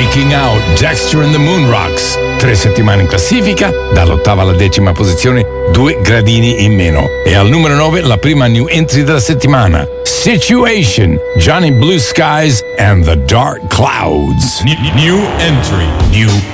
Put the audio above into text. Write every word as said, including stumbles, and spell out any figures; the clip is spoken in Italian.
Breaking Out, Dexter and the Moon Rocks. Tre settimane in classifica, dall'ottava alla decima posizione, due gradini in meno. E al numero nove la prima new entry della settimana, Situation, Johnny Blue Skies and the Dark Clouds. New entry. New